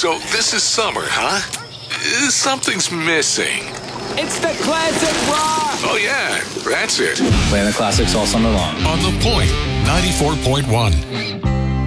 So this is summer, huh? Something's missing. It's the classic rock! Oh yeah, that's it. Playing the classics all summer long. On The Point, 94.1.